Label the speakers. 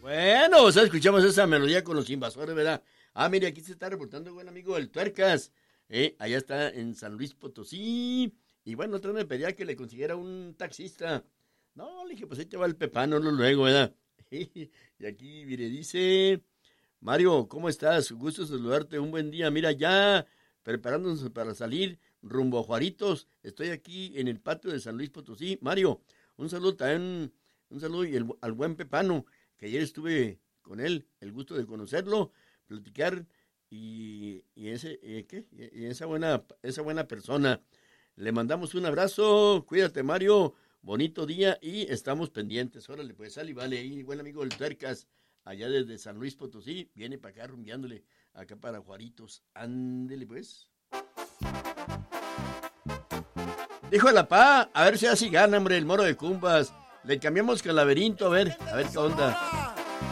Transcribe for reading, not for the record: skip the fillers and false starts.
Speaker 1: Bueno, o sea, escuchamos esa melodía con los invasores, ¿verdad? Ah, mire, aquí se está reportando un buen amigo del Tuercas. Allá está en San Luis Potosí. Y bueno, otra vez me pedía que le consiguiera un taxista. No, le dije, pues ahí te va el Pepano luego, ¿verdad? Y aquí, mire, dice... Mario, ¿cómo estás? Gusto saludarte, un buen día. Mira, ya preparándonos para salir rumbo a Juaritos. Estoy aquí en el patio de San Luis Potosí. Mario, un saludo también, un saludo al buen Pepano, que ayer estuve con él, el gusto de conocerlo, platicar y ese, ¿qué? Y esa buena persona. Le mandamos un abrazo, cuídate Mario, bonito día y estamos pendientes. Órale, pues sale y vale, ahí, buen amigo del Tuercas. Allá desde San Luis Potosí, viene para acá rumbeándole, acá para Juaritos. Ándele pues. Dijo la pa, a ver si así gana, hombre, el Moro de Cumbas. Le cambiamos con Laberinto, a ver qué onda.